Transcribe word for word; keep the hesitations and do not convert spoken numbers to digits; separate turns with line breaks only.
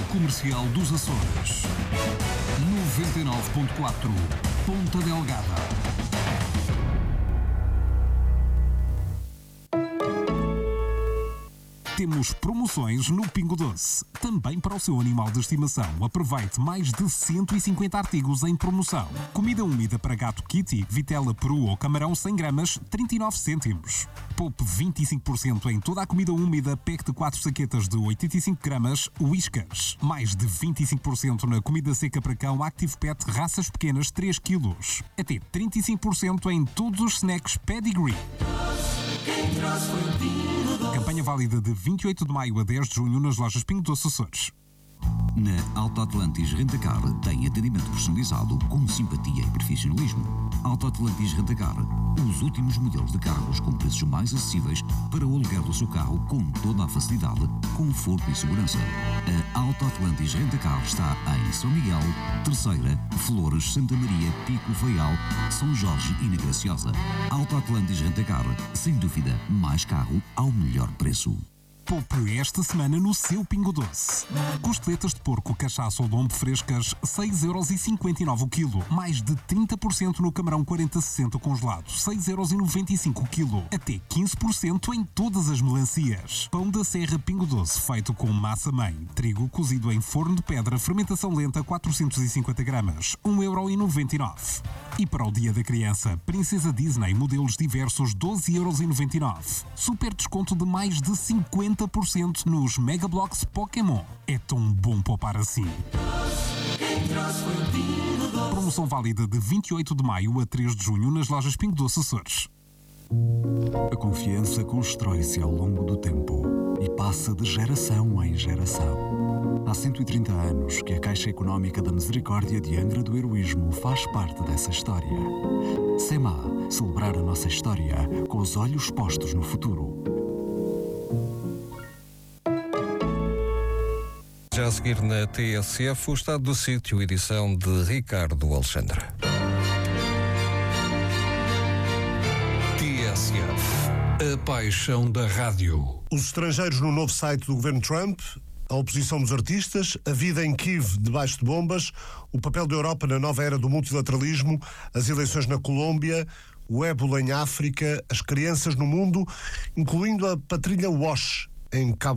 Comercial dos Açores. noventa e nove ponto quatro, Ponta Delgada. Temos promoções no Pingo Doce, também para o seu animal de estimação. Aproveite mais de cento e cinquenta artigos em promoção. Comida úmida para gato Kitty, vitela, peru ou camarão cem gramas, trinta e nove cêntimos. Poupe vinte e cinco por cento em toda a comida úmida, pack de quatro saquetas de oitenta e cinco gramas, Whiskas. Mais de vinte e cinco por cento na comida seca para cão Active Pet, raças pequenas, três quilos. Até trinta e cinco por cento em todos os snacks Pedigree. Campanha válida de vinte e oito de maio a dez de junho nas lojas Pingo Doce Açores.
Na Auto Atlantis Rentacar tem atendimento personalizado com simpatia e profissionalismo. Auto Atlantis Rentacar, os últimos modelos de carros com preços mais acessíveis para o aluguer do seu carro com toda a facilidade, conforto e segurança. A Auto Atlantis Rentacar está em São Miguel, Terceira, Flores, Santa Maria, Pico, Faial, São Jorge e na Graciosa. Auto Atlantis Rentacar, sem dúvida, mais carro ao melhor preço.
Poupe esta semana no seu Pingo Doce. Costeletas de porco, cachaça ou lombo frescas, seis euros e cinquenta e nove o quilo. Mais de trinta por cento no camarão quarenta sessenta congelado, seis euros e noventa e cinco o quilo. Até quinze por cento em todas as melancias. Pão da Serra Pingo Doce, feito com massa-mãe. Trigo cozido em forno de pedra, fermentação lenta, quatrocentos e cinquenta gramas, um euro e noventa e nove. E para o Dia da Criança, Princesa Disney, modelos diversos, doze euros e noventa e nove. Super desconto de mais de cinquenta por cento nos Mega Bloks Pokémon. É tão bom poupar assim. Promoção válida de vinte e oito de maio a três de junho nas lojas Pingo Doce Açores.
A confiança constrói-se ao longo do tempo e passa de geração em geração. Há cento e trinta anos que a Caixa Económica da Misericórdia de Angra do Heroísmo faz parte dessa história. SEMA, celebrar a nossa história com os olhos postos no futuro.
Já a seguir na T S F, o Estado do Sítio, edição de Ricardo Alexandre. T S F, a paixão da rádio.
Os estrangeiros no novo site do governo Trump, a oposição dos artistas, a vida em Kiev debaixo de bombas, o papel da Europa na nova era do multilateralismo, as eleições na Colômbia, o ébola em África, as crianças no mundo, incluindo a patrulha WASH em Cabo